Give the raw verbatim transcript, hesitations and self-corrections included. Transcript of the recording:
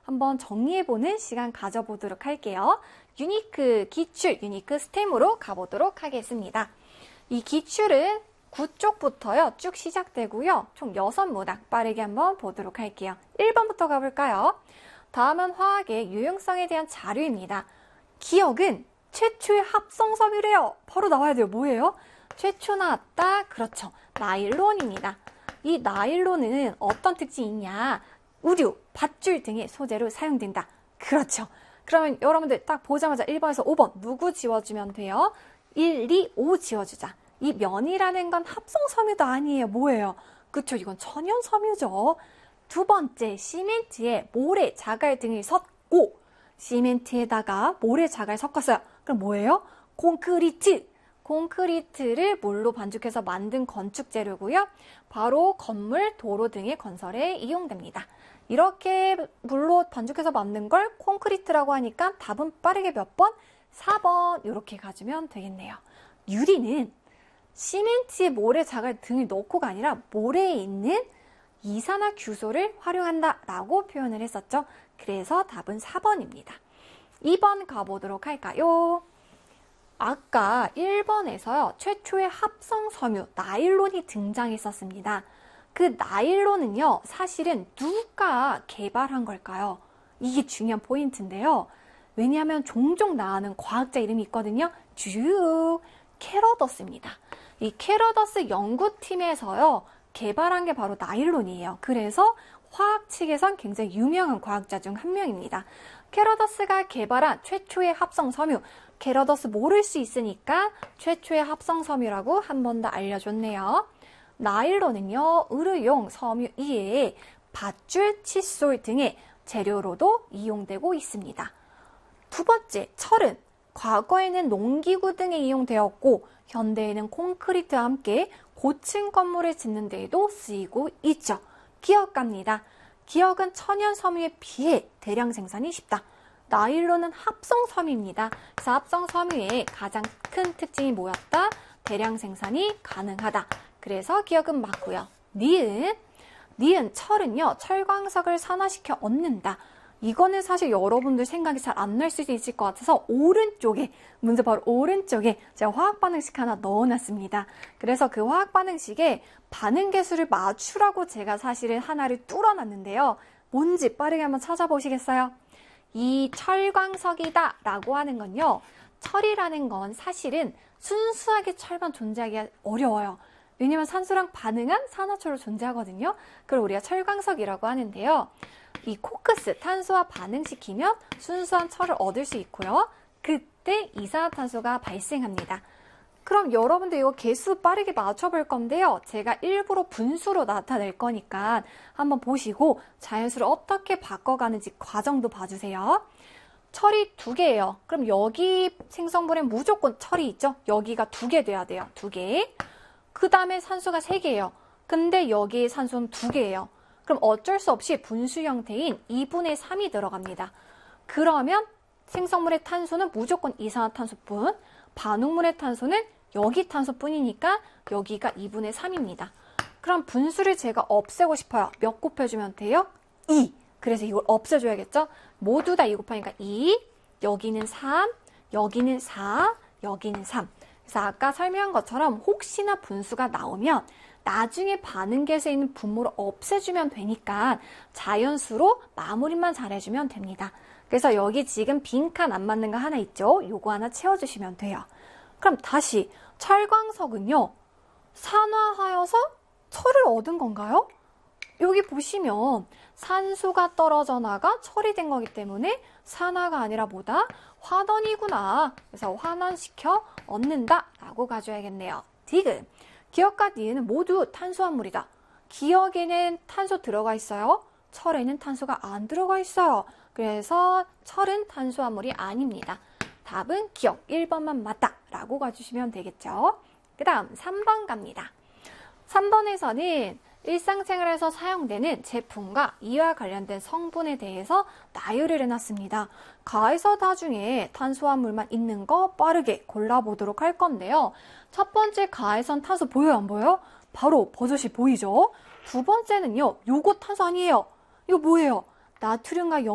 한번 정리해보는 시간 가져보도록 할게요. 유니크 기출, 유니크 스템으로 가보도록 하겠습니다. 이 기출은 구 쪽부터요 쭉 시작되고요. 총 여섯 문항 빠르게 한번 보도록 할게요. 일 번부터 가볼까요? 다음은 화학의 유용성에 대한 자료입니다. 기억은 최초의 합성섬유래요. 바로 나와야 돼요. 뭐예요? 최초 나왔다. 그렇죠. 나일론입니다. 이 나일론은 어떤 특징이 있냐? 의류, 밧줄 등의 소재로 사용된다. 그렇죠. 그러면 여러분들 딱 보자마자 일 번에서 오 번 누구 지워주면 돼요? 일, 이, 오 지워주자. 이 면이라는 건 합성섬유도 아니에요. 뭐예요? 그쵸, 이건 천연섬유죠. 두 번째, 시멘트에 모래, 자갈 등을 섞고 시멘트에다가 모래, 자갈 섞었어요. 그럼 뭐예요? 콘크리트. 콘크리트를 물로 반죽해서 만든 건축 재료고요. 바로 건물, 도로 등의 건설에 이용됩니다. 이렇게 물로 반죽해서 만든 걸 콘크리트라고 하니까 답은 빠르게 몇 번? 사 번 이렇게 가주면 되겠네요. 유리는 시멘트에 모래, 자갈 등을 넣고가 아니라 모래에 있는 이산화규소를 활용한다 라고 표현을 했었죠. 그래서 답은 사 번입니다. 이 번 가보도록 할까요? 아까 일 번에서요. 최초의 합성섬유 나일론이 등장했었습니다. 그 나일론은요. 사실은 누가 개발한 걸까요? 이게 중요한 포인트인데요. 왜냐하면 종종 나오는 과학자 이름이 있거든요. 쭉 캐러더스입니다. 이 캐러더스 연구팀에서요. 개발한 게 바로 나일론이에요. 그래서 화학 측에선 굉장히 유명한 과학자 중 한 명입니다. 캐러더스가 개발한 최초의 합성섬유, 캐러더스 모를 수 있으니까 최초의 합성섬유라고 한 번 더 알려줬네요. 나일론은요, 의류용 섬유 이외에 밧줄, 칫솔 등의 재료로도 이용되고 있습니다. 두 번째, 철은 과거에는 농기구 등에 이용되었고 현대에는 콘크리트와 함께 고층 건물을 짓는 데에도 쓰이고 있죠. 기억갑니다. 기억은 천연섬유에 비해 대량 생산이 쉽다. 나일론은 합성섬유입니다. 그래서 합성섬유의 가장 큰 특징이 뭐였다? 대량 생산이 가능하다. 그래서 기억은 맞고요. 니은, 니은 철은요. 철광석을 산화시켜 얻는다. 이거는 사실 여러분들 생각이 잘 안 날 수도 있을 것 같아서 오른쪽에, 문제 바로 오른쪽에 제가 화학 반응식 하나 넣어놨습니다. 그래서 그 화학 반응식에 반응 계수를 맞추라고 제가 사실은 하나를 뚫어놨는데요. 뭔지 빠르게 한번 찾아보시겠어요? 이 철광석이다 라고 하는 건요. 철이라는 건 사실은 순수하게 철만 존재하기 어려워요. 왜냐면 산소랑 반응한 산화철로 존재하거든요. 그걸 우리가 철광석이라고 하는데요. 이 코크스, 탄소와 반응시키면 순수한 철을 얻을 수 있고요. 그때 이산화탄소가 발생합니다. 그럼 여러분들 이거 개수 빠르게 맞춰볼 건데요. 제가 일부러 분수로 나타낼 거니까 한번 보시고 자연수를 어떻게 바꿔가는지 과정도 봐주세요. 철이 두 개예요. 그럼 여기 생성분엔 무조건 철이 있죠? 여기가 두 개 돼야 돼요. 두 개. 그 다음에 산소가 세 개예요. 근데 여기에 산소는 두 개예요. 그럼 어쩔 수 없이 분수 형태인 이분의 삼이 들어갑니다. 그러면 생성물의 탄소는 무조건 이산화탄소뿐, 반응물의 탄소는 여기 탄소뿐이니까 여기가 이분의 삼입니다. 그럼 분수를 제가 없애고 싶어요. 몇 곱해주면 돼요? 이. 그래서 이걸 없애줘야겠죠? 모두 다 이 곱하니까 이, 여기는 삼, 여기는 사, 여기는 삼. 그래서 아까 설명한 것처럼 혹시나 분수가 나오면 나중에 반응계수에 있는 분모를 없애주면 되니까 자연수로 마무리만 잘해주면 됩니다. 그래서 여기 지금 빈칸 안 맞는 거 하나 있죠? 요거 하나 채워주시면 돼요. 그럼 다시 철광석은요. 산화하여서 철을 얻은 건가요? 여기 보시면 산소가 떨어져 나가 철이 된 거기 때문에 산화가 아니라 뭐다? 환원이구나. 그래서 환원시켜 얻는다 라고 가져야겠네요. 디귿. 기억과 니은은 모두 탄수화물이다. 기억에는 탄소 들어가 있어요. 철에는 탄소가 안 들어가 있어요. 그래서 철은 탄수화물이 아닙니다. 답은 기억 일 번만 맞다 라고 가주시면 되겠죠. 그 다음 삼 번 갑니다. 삼 번에서는 일상생활에서 사용되는 제품과 이와 관련된 성분에 대해서 나열을 해놨습니다. 가에서 다 중에 탄수화물만 있는 거 빠르게 골라보도록 할 건데요. 첫 번째 가에선 탄소 보여요, 안 보여요? 바로 버섯이 보이죠? 두 번째는요, 요거 탄소 아니에요. 이거 뭐예요? 나트륨과 염